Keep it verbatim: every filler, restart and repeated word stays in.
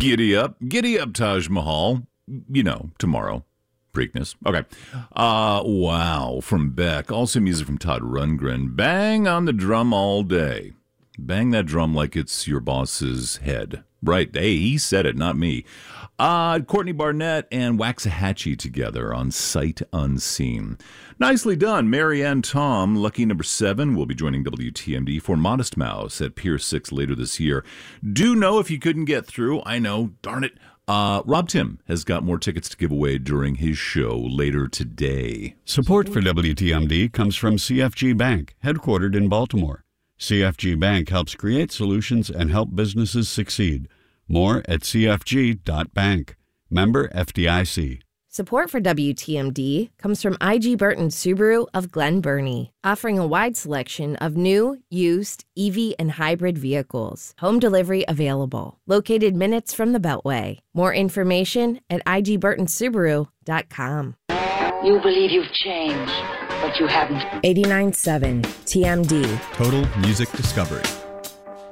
Giddy up. Giddy up, Taj Mahal. You know, tomorrow. Preakness. Okay. Uh, wow. From Beck. Also music from Todd Rundgren. Bang on the drum all day. Bang that drum like it's your boss's head. Right. Hey, he said it, not me. Uh, Courtney Barnett and Waxahachie together on Sight Unseen. Nicely done. Marianne Tom, lucky number seven, will be joining W T M D for Modest Mouse at Pier six later this year. Do know if you couldn't get through, I know, darn it, uh, Rob Tim has got more tickets to give away during his show later today. Support for W T M D comes from C F G Bank, headquartered in Baltimore. C F G Bank helps create solutions and help businesses succeed. More at c f g dot bank. Member F D I C. Support for W T M D comes from I G Burton Subaru of Glen Burnie, offering a wide selection of new, used, E V, and hybrid vehicles. Home delivery available. Located minutes from the Beltway. More information at i g burton subaru dot com. You believe you've changed, but you haven't. eighty-nine point seven T M D. Total Music Discovery.